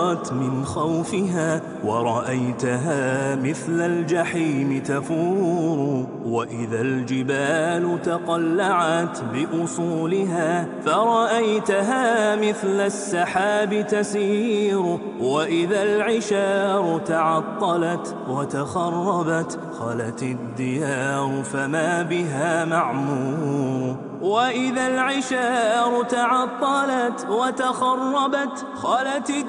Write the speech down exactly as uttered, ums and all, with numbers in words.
من خوفها ورأيتها مثل الجحيم تفور وإذا الجبال تقلعت بأصولها فرأيتها مثل السحاب تسير وإذا العشار تعطلت وتخربت خلت الديار فما بها معمور وإذا العشار تعطلت وتخربت خلت